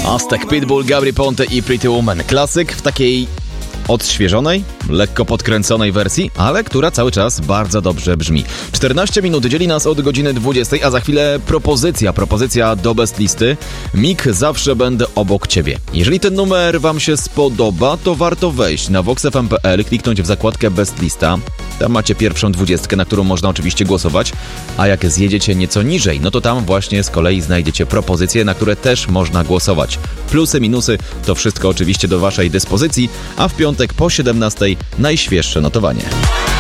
Aztek, Pitbull, Gabry Ponte i Pretty Woman. Klasyk w takiej odświeżonej, lekko podkręconej wersji, ale która cały czas bardzo dobrze brzmi. 14 minut dzieli nas od godziny 20, a za chwilę propozycja do best listy. Mik, zawsze będę obok ciebie. Jeżeli ten numer wam się spodoba, to warto wejść na voxfm.pl, kliknąć w zakładkę best lista. Tam macie pierwszą 20, na którą można oczywiście głosować, a jak zjedziecie nieco niżej, no to tam właśnie z kolei znajdziecie propozycje, na które też można głosować. Plusy, minusy, to wszystko oczywiście do waszej dyspozycji, a w piątek po 17 najświeższe notowanie.